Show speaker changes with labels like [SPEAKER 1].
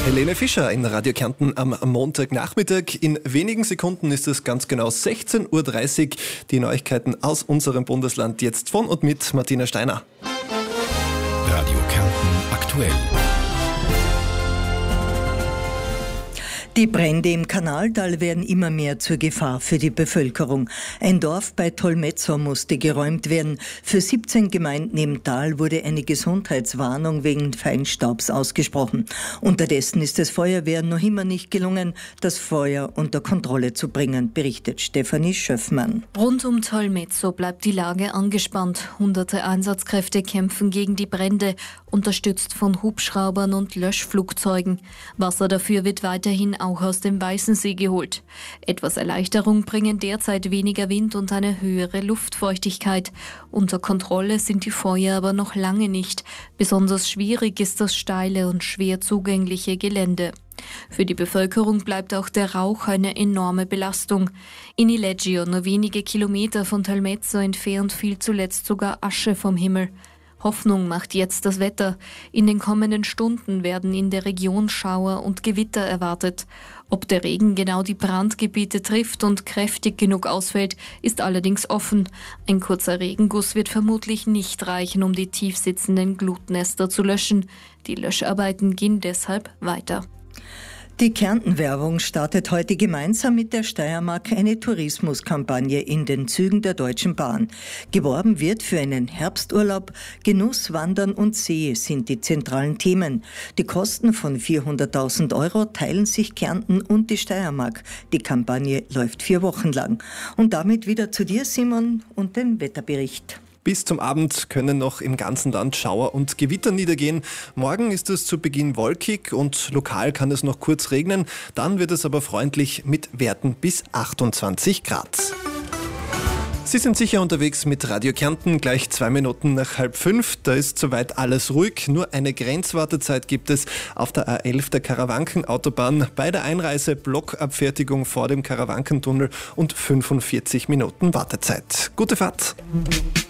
[SPEAKER 1] Helene Fischer in Radio Kärnten am Montagnachmittag. In wenigen Sekunden ist es ganz genau 16.30 Uhr. Die Neuigkeiten aus unserem Bundesland jetzt von und mit Martina Steiner.
[SPEAKER 2] Radio Kärnten aktuell.
[SPEAKER 3] Die Brände im Kanaltal werden immer mehr zur Gefahr für die Bevölkerung. Ein Dorf bei Tolmezzo musste geräumt werden. Für 17 Gemeinden im Tal wurde eine Gesundheitswarnung wegen Feinstaubs ausgesprochen. Unterdessen ist es Feuerwehren noch immer nicht gelungen, das Feuer unter Kontrolle zu bringen, berichtet Stefanie Schöffmann.
[SPEAKER 4] Rund um Tolmezzo bleibt die Lage angespannt. Hunderte Einsatzkräfte kämpfen gegen die Brände, unterstützt von Hubschraubern und Löschflugzeugen. Wasser dafür wird weiterhin auch aus dem Weißensee geholt. Etwas Erleichterung bringen derzeit weniger Wind und eine höhere Luftfeuchtigkeit. Unter Kontrolle sind die Feuer aber noch lange nicht. Besonders schwierig ist das steile und schwer zugängliche Gelände. Für die Bevölkerung bleibt auch der Rauch eine enorme Belastung. In Ileggio, nur wenige Kilometer von Tolmezzo entfernt, fiel zuletzt sogar Asche vom Himmel. Hoffnung macht jetzt das Wetter. In den kommenden Stunden werden in der Region Schauer und Gewitter erwartet. Ob der Regen genau die Brandgebiete trifft und kräftig genug ausfällt, ist allerdings offen. Ein kurzer Regenguss wird vermutlich nicht reichen, um die tiefsitzenden Glutnester zu löschen. Die Löscharbeiten gehen deshalb weiter.
[SPEAKER 3] Die Kärnten-Werbung startet heute gemeinsam mit der Steiermark eine Tourismuskampagne in den Zügen der Deutschen Bahn. Geworben wird für einen Herbsturlaub. Genuss, Wandern und See sind die zentralen Themen. Die Kosten von 400.000 € teilen sich Kärnten und die Steiermark. Die Kampagne läuft 4 Wochen lang. Und damit wieder zu dir, Simon, und dem Wetterbericht.
[SPEAKER 1] Bis zum Abend können noch im ganzen Land Schauer und Gewitter niedergehen. Morgen ist es zu Beginn wolkig und lokal kann es noch kurz regnen. Dann wird es aber freundlich mit Werten bis 28 Grad. Sie sind sicher unterwegs mit Radio Kärnten, gleich 2 Minuten nach 4:30. Da ist soweit alles ruhig. Nur eine Grenzwartezeit gibt es auf der A11 der Karawankenautobahn. Bei der Einreise Blockabfertigung vor dem Karawankentunnel und 45 Minuten Wartezeit. Gute Fahrt!